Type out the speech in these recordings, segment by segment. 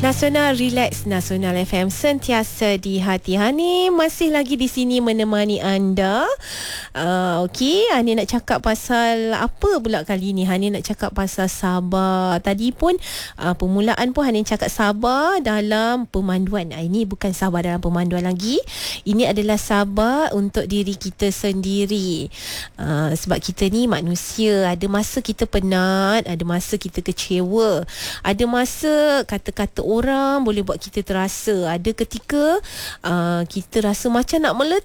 Nasional Relax, Nasional FM sentiasa di hati. Hani masih lagi di sini menemani anda. Okey, Hani nak cakap pasal apa pula kali ni? Hani nak cakap pasal sabar. Tadi pun permulaan pun Hani cakap sabar dalam pemanduan. Ini bukan sabar dalam pemanduan lagi. Ini adalah sabar untuk diri kita sendiri. Sebab kita ni manusia, ada masa kita penat, ada masa kita kecewa, ada masa kata-kata orang boleh buat kita terasa. Ada ketika kita rasa macam nak meletup.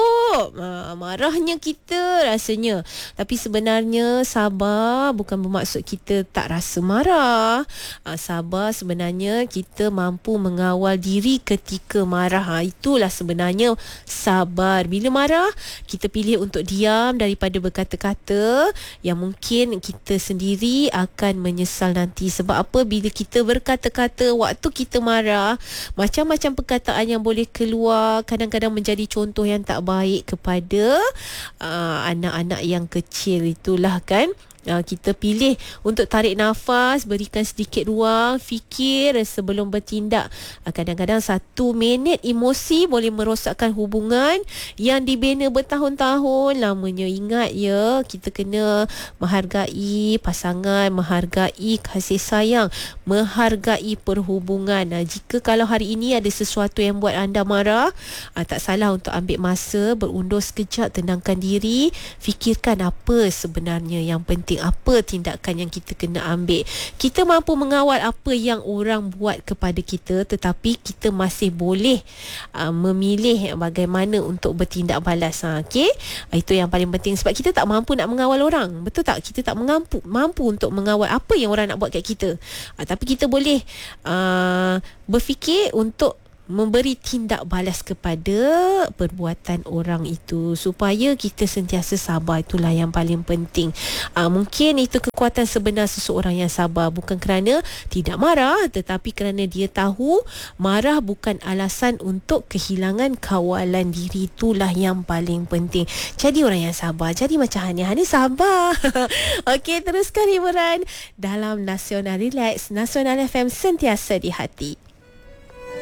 Marahnya kita rasanya. Tapi sebenarnya sabar bukan bermaksud kita tak rasa marah. Sabar sebenarnya kita mampu mengawal diri ketika marah. Itulah sebenarnya sabar. Bila marah, kita pilih untuk diam daripada berkata-kata yang mungkin kita sendiri akan menyesal nanti. Sebab apa? Bila kita berkata-kata waktu kita marah, macam-macam perkataan yang boleh keluar, kadang-kadang menjadi contoh yang tak baik kepada anak-anak yang kecil. Itulah kan, kita pilih untuk tarik nafas, berikan sedikit ruang, fikir sebelum bertindak. Kadang-kadang 1 minit emosi boleh merosakkan hubungan yang dibina bertahun-tahun lamanya. Ingat ya, kita kena menghargai pasangan, menghargai kasih sayang, menghargai perhubungan. Jika kalau hari ini ada sesuatu yang buat anda marah, tak salah untuk ambil masa, berundur sekejap, tenangkan diri, fikirkan apa sebenarnya yang penting, apa tindakan yang kita kena ambil. Kita mampu mengawal apa yang orang buat kepada kita, tetapi kita masih boleh memilih bagaimana untuk bertindak balas. Okey, itu yang paling penting. Sebab kita tak mampu nak mengawal orang, betul tak? Kita tak mampu untuk mengawal apa yang orang nak buat kat kita. Tapi kita boleh berfikir untuk memberi tindak balas kepada perbuatan orang itu, supaya kita sentiasa sabar. Itulah yang paling penting. Mungkin itu kekuatan sebenar seseorang yang sabar, bukan kerana tidak marah, tetapi kerana dia tahu marah bukan alasan untuk kehilangan kawalan diri. Itulah yang paling penting. Jadi orang yang sabar. Jadi macam Hani sabar. Okey, teruskan hiburan dalam Nasional Relax, Nasional FM sentiasa di hati.